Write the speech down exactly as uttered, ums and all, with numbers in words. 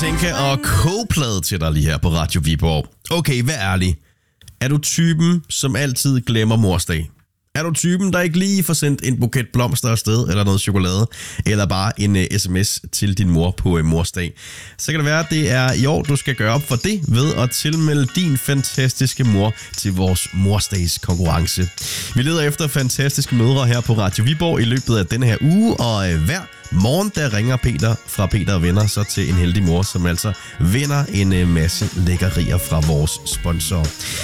Katinka og Coldplay til dig lige her på Radio Viborg. Okay, vær ærlig. Er du typen, som altid glemmer morsdag? Er du typen, der ikke lige får sendt en buket blomster afsted, eller noget chokolade, eller bare en uh, sms til din mor på uh, morsdag? Så kan det være, at det er i år, du skal gøre op for det ved at tilmelde din fantastiske mor til vores morsdags konkurrence. Vi leder efter fantastiske mødre her på Radio Viborg i løbet af denne her uge, og uh, hver morgen, der ringer Peter fra Peter og Venner så til en heldig mor, som altså vinder en uh, masse lækkerier fra vores sponsor.